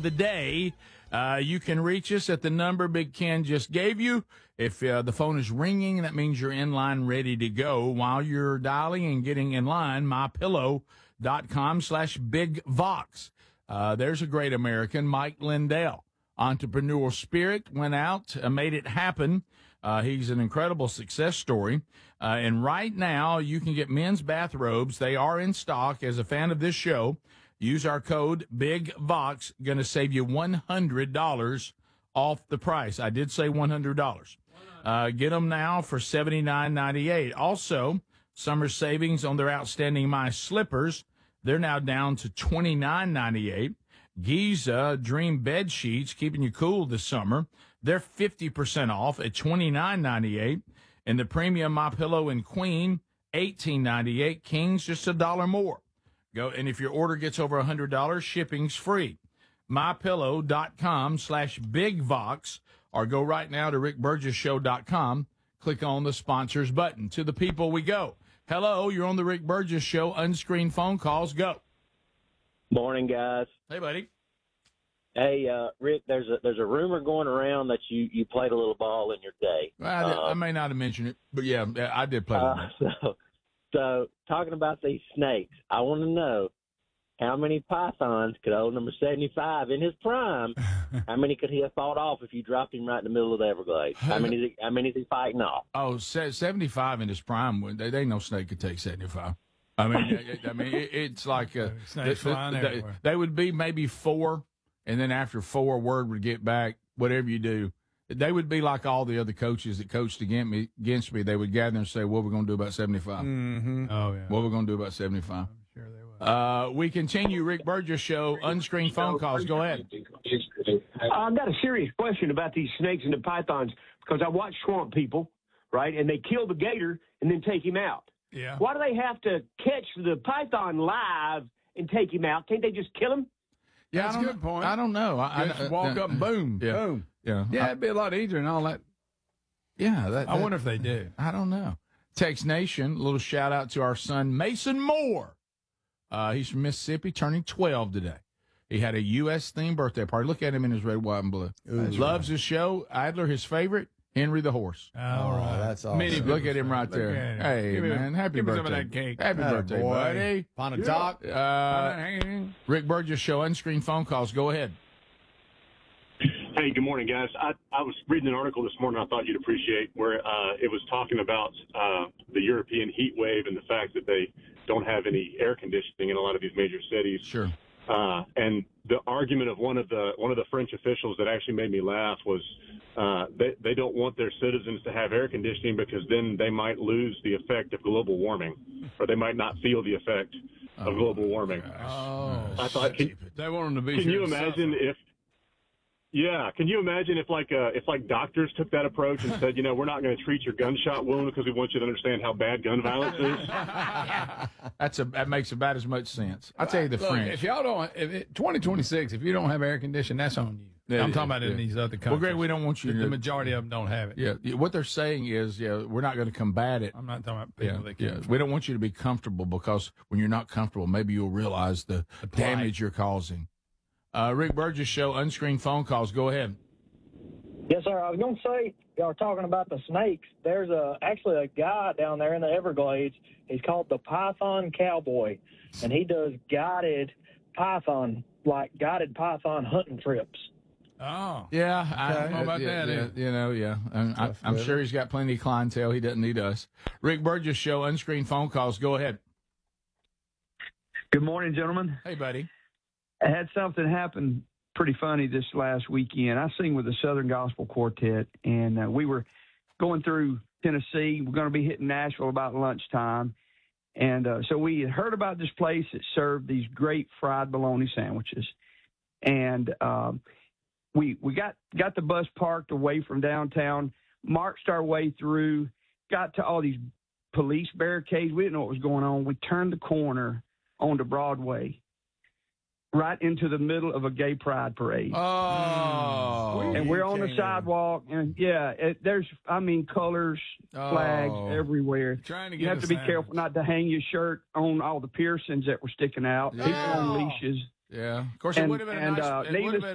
the day. You can reach us at the number Big Ken just gave you. If the phone is ringing, that means you're in line ready to go. While you're dialing and getting in line, mypillow.com/BigVox. There's a great American, Mike Lindell. Entrepreneurial spirit, went out, made it happen. He's an incredible success story. And right now, you can get men's bathrobes. They are in stock. As a fan of this show, use our code BIGVOX. Going to save you $100 off the price. I did say $100. Get them now for $79.98. Also, summer savings on their outstanding My Slippers. They're now down to $29.98. Giza Dream Bed Sheets, keeping you cool this summer. They're 50% off at $29.98. And the premium MyPillow and Queen, $18.98. King's just $1 more. Go, and if your order gets over $100, shipping's free. MyPillow.com/BigVox, or go right now to RickBurgessShow.com. Click on the sponsors button. To the people we go. Hello, you're on the Rick Burgess Show. Unscreened phone calls. Go. Morning, guys. Hey, buddy. Hey, Rick, there's a rumor going around that you played a little ball in your day. I may not have mentioned it, but yeah, I did play. So talking about these snakes, I want to know how many pythons could old number 75 in his prime? How many could he have fought off if you dropped him right in the middle of the Everglades? How many is he fighting off? Oh, 75 in his prime. They ain't no snake could take 75. I mean, it's like snakes flying everywhere. They would be maybe 4. And then after 4, word would get back, whatever you do. They would be like all the other coaches that coached against me. They would gather and say, what are we going to do about 75? Mm-hmm. Oh, yeah. What are we going to do about 75? I'm sure they would. We continue Rick Burgess Show, unscreened phone calls. Go ahead. I've got a serious question about these snakes and the pythons because I watch Swamp People, right, and they kill the gator and then take him out. Yeah. Why do they have to catch the python live and take him out? Can't they just kill him? Yeah, that's a good point. I don't know. I just walk up and boom, boom. Yeah, it'd be a lot easier and all that. Yeah, I wonder if they do. I don't know. Tex Nation, a little shout out to our son Mason Moore. He's from Mississippi, turning 12 today. He had a U.S. themed birthday party. Look at him in his red, white, and blue. Loves his show. Adler, his favorite. Henry the horse. All right, that's awesome. Look at him right there. Hey, man, happy birthday. Give me some of that cake. Happy birthday, boy. buddy. On a dock. Rick Burgess Show, unscreened phone calls. Go ahead. Hey, good morning, guys. I was reading an article this morning I thought you'd appreciate where it was talking about the European heat wave and the fact that they don't have any air conditioning in a lot of these major cities. Sure. And the argument of one of the French officials that actually made me laugh was they don't want their citizens to have air conditioning because then they might lose the effect of global warming, or they might not feel the effect of global warming. I thought, they want them to be. Can you imagine if? Yeah, can you imagine if doctors took that approach and said, we're not going to treat your gunshot wound because we want you to understand how bad gun violence is? That makes about as much sense. I'll tell you the French. If y'all don't, 2026, if you don't have air conditioning, that's on you. I'm talking about in these other countries. Well, Greg, we don't want you to. The majority of them don't have it. Yeah, what they're saying is, we're not going to combat it. I'm not talking about people that can't. We don't want you to be comfortable because when you're not comfortable, maybe you'll realize the damage you're causing. Rick Burgess Show, unscreened phone calls. Go ahead. Yes, sir. I was going to say, y'all are talking about the snakes. There's actually a guy down there in the Everglades. He's called the Python Cowboy, and he does guided python hunting trips. Oh. Yeah, okay. I don't know about that. I'm sure he's got plenty of clientele. He doesn't need us. Rick Burgess Show, unscreened phone calls. Go ahead. Good morning, gentlemen. Hey, buddy. I had something happen pretty funny this last weekend. I sing with the Southern Gospel Quartet, and we were going through Tennessee. We're going to be hitting Nashville about lunchtime. And so we had heard about this place that served these great fried bologna sandwiches. And we got the bus parked away from downtown, marched our way through, got to all these police barricades. We didn't know what was going on. We turned the corner onto Broadway, right into the middle of a gay pride parade. Oh. And we're on the sidewalk, and there's colors, flags everywhere. You have to be careful not to hang your shirt on all the piercings that were sticking out. People on leashes. Yeah. Of course, it would have been